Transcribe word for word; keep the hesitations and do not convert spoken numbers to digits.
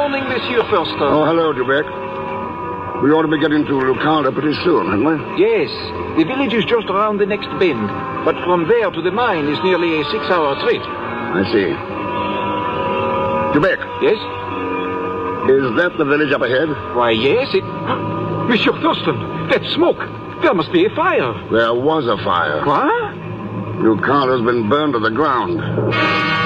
morning, Monsieur Thurston. Oh, hello, Dubec. We ought to be getting to Lucanda pretty soon, haven't we? Yes. The village is just around the next bend. But from there to the mine is nearly a six-hour trip. I see. Dubec. Yes? Is that the village up ahead? Why, yes, it... Monsieur Thurston, that smoke. There must be a fire. There was a fire. What? Lucanda's been burned to the ground.